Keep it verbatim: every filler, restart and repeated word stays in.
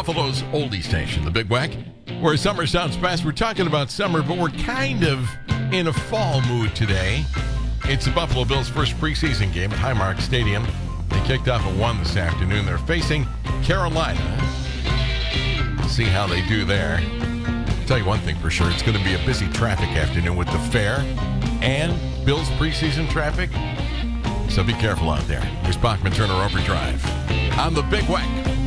Buffalo's oldie station, the Big Wack, where summer sounds best. We're talking about summer, but we're kind of in a fall mood today. It's the Buffalo Bills' first preseason game at Highmark Stadium. They kicked off at one this afternoon. They're facing Carolina. We'll see how they do there. I'll tell you one thing for sure. It's going to be a busy traffic afternoon with the fair and Bills preseason traffic. So be careful out there. Here's Bachman Turner Overdrive on the Big Wack.